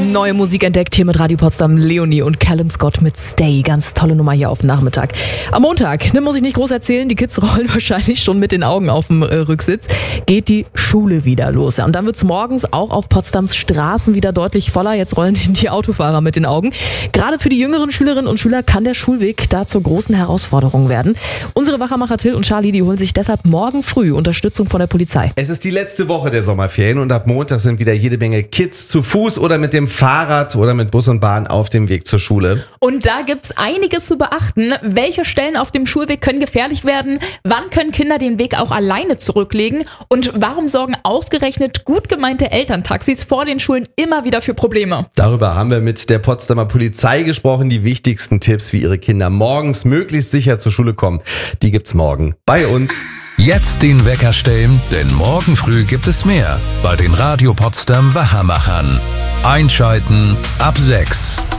Neue Musik entdeckt hier mit Radio Potsdam, Leonie und Callum Scott mit Stay. Ganz tolle Nummer hier auf dem Nachmittag. Am Montag, muss ich nicht groß erzählen, die Kids rollen wahrscheinlich schon mit den Augen auf dem Rücksitz, geht die Schule wieder los. Ja, und dann wird es morgens auch auf Potsdams Straßen wieder deutlich voller. Jetzt rollen die Autofahrer mit den Augen. Gerade für die jüngeren Schülerinnen und Schüler kann der Schulweg da zur großen Herausforderung werden. Unsere Wachermacher Till und Charlie, die holen sich deshalb morgen früh Unterstützung von der Polizei. Es ist die letzte Woche der Sommerferien und ab Montag sind wieder jede Menge Kids zu Fuß oder mit dem Fahrrad oder mit Bus und Bahn auf dem Weg zur Schule. Und da gibt's einiges zu beachten. Welche Stellen auf dem Schulweg können gefährlich werden? Wann können Kinder den Weg auch alleine zurücklegen? Und warum sorgen ausgerechnet gut gemeinte Elterntaxis vor den Schulen immer wieder für Probleme? Darüber haben wir mit der Potsdamer Polizei gesprochen. Die wichtigsten Tipps, wie ihre Kinder morgens möglichst sicher zur Schule kommen, die gibt's morgen bei uns. Jetzt den Wecker stellen, denn morgen früh gibt es mehr bei den Radio Potsdam Wachermachern. Einschalten ab 6.